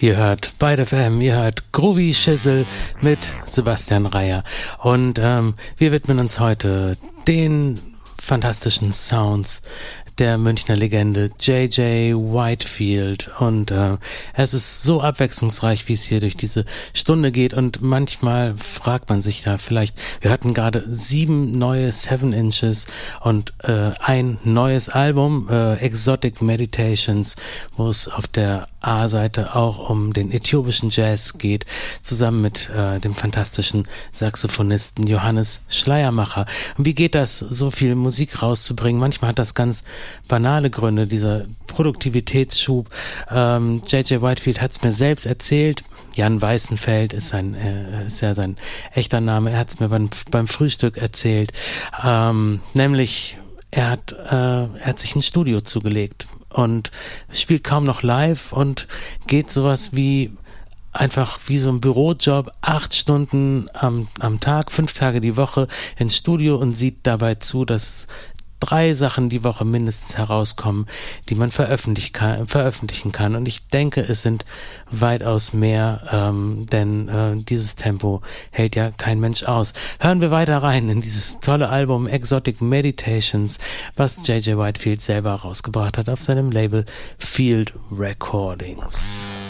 Ihr hört bei der FM, ihr hört Groovy Schissel mit Sebastian Reier. Und wir widmen uns heute den fantastischen Sounds der Münchner Legende J.J. Whitefield. Und es ist so abwechslungsreich, wie es hier durch diese Stunde geht. Und manchmal fragt man sich da vielleicht, wir hatten gerade 7 neue 7 Inches und ein neues Album, Exotic Meditations, wo es auf der A-Seite auch um den äthiopischen Jazz geht, zusammen mit dem fantastischen Saxophonisten Johannes Schleiermacher. Und wie geht das, so viel Musik rauszubringen? Manchmal hat das ganz banale Gründe, dieser Produktivitätsschub. J.J. Whitefield hat es mir selbst erzählt. Jan Weißenfeld ist ja sein echter Name. Er hat es mir beim Frühstück erzählt. Nämlich, er hat sich ein Studio zugelegt und spielt kaum noch live und geht sowas wie einfach wie so ein Bürojob, 8 Stunden am Tag, 5 Tage die Woche ins Studio und sieht dabei zu, dass 3 Sachen die Woche mindestens herauskommen, die man veröffentlichen kann. Und ich denke, es sind weitaus mehr, denn dieses Tempo hält ja kein Mensch aus. Hören wir weiter rein in dieses tolle Album Exotic Meditations, was J.J. Whitefield selber rausgebracht hat auf seinem Label Field Recordings.